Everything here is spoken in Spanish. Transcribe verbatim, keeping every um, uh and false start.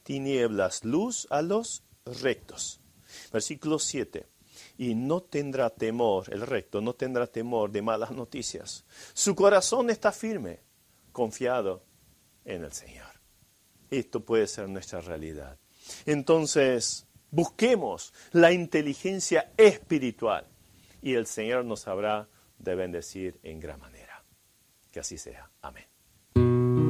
tinieblas luz a los rectos. Versículo siete. Y no tendrá temor, el recto no tendrá temor de malas noticias. Su corazón está firme, confiado en el Señor. Esto puede ser nuestra realidad. Entonces, busquemos la inteligencia espiritual y el Señor nos habrá de bendecir en gran manera. Que así sea. Amén.